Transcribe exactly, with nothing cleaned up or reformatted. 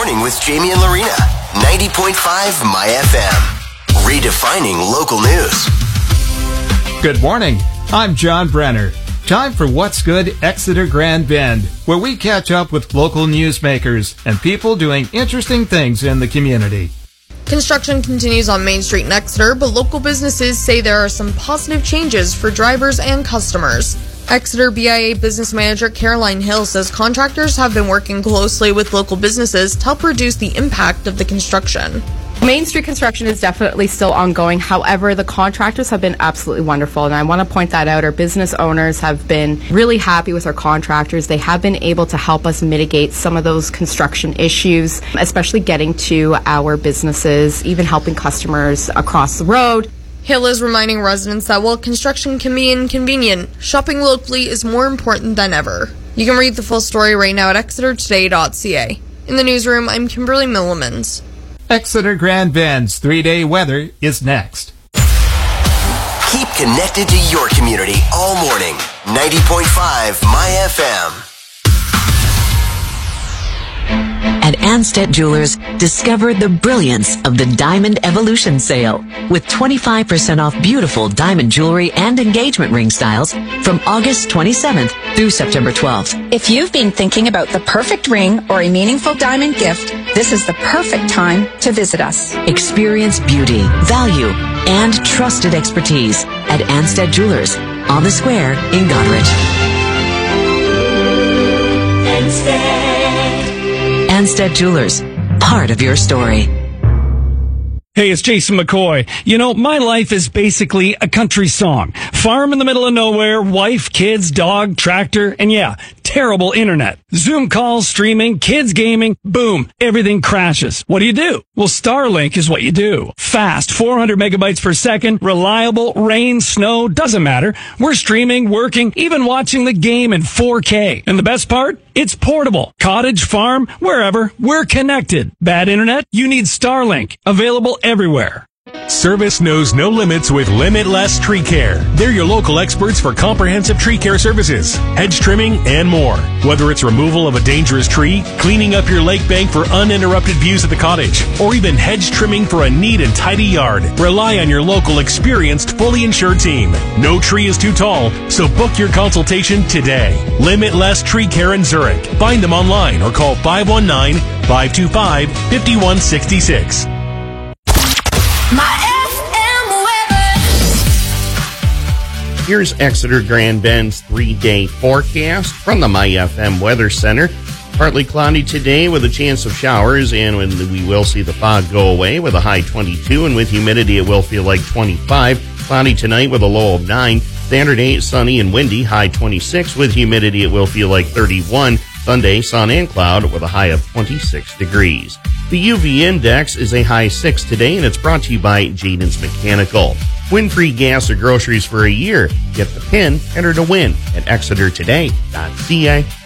Morning with Jamie and Lorena. ninety point five My F M. Redefining local news. Good morning. I'm John Brenner. Time for What's Good Exeter Grand Bend, where we catch up with local newsmakers and people doing interesting things in the community. Construction continues on Main Street in Exeter, but local businesses say there are some positive changes for drivers and customers. Exeter B I A Business Manager Caroline Hill says contractors have been working closely with local businesses to help reduce the impact of the construction. Main Street construction is definitely still ongoing. However, the contractors have been absolutely wonderful, and I want to point that out. Our business owners have been really happy with our contractors. They have been able to help us mitigate some of those construction issues, especially getting to our businesses, even helping customers across the road. Hill is reminding residents that while construction can be inconvenient, shopping locally is more important than ever. You can read the full story right now at exeter today dot c a. In the newsroom, I'm Kimberly Millimans. Exeter Grand Bend's three-day weather is next. Keep connected to your community all morning. ninety point five My F M. At Anstead Jewelers, discover the brilliance of the Diamond Evolution Sale with twenty-five percent off beautiful diamond jewelry and engagement ring styles from August twenty-seventh through September twelfth. If you've been thinking about the perfect ring or a meaningful diamond gift, this is the perfect time to visit us. Experience beauty, value, and trusted expertise at Anstead Jewelers on the square in Goderich. Anstead. Anstead Jewelers, part of your story. Hey, it's Jason McCoy. You know, my life is basically a country song. Farm in the middle of nowhere, wife, kids, dog, tractor, and yeah, terrible internet. Zoom calls, streaming, kids gaming, boom, everything crashes. What do you do? Well, Starlink is what you do. Fast, four hundred megabytes per second, reliable, rain, snow, doesn't matter. We're streaming, working, even watching the game in four K. And the best part? It's portable. Cottage, farm, wherever, we're connected. Bad internet? You need Starlink. Available everywhere. Service knows no limits with Limitless Tree Care. They're your local experts for comprehensive tree care services, hedge trimming, and more. Whether it's removal of a dangerous tree, cleaning up your lake bank for uninterrupted views of the cottage, or even hedge trimming for a neat and tidy yard, rely on your local experienced, fully insured team. No tree is too tall, so book your consultation today. Limitless Tree Care in Zurich. Find them online or call five one nine, five two five, five one six six. My F M weather. Here's Exeter Grand Bend's three-day forecast from the My F M Weather Center. Partly cloudy today with a chance of showers, and when we will see the fog go away with a high twenty-two, and with humidity it will feel like twenty-five. Cloudy tonight with a low of nine. Saturday, sunny and windy, high twenty-six. With humidity it will feel like thirty-one. Sunday, sun and cloud with a high of twenty-six degrees. The U V index is a high six today, and it's brought to you by Jaden's Mechanical. Win free gas or groceries for a year. Get the pin, enter to win at exeter today dot c a.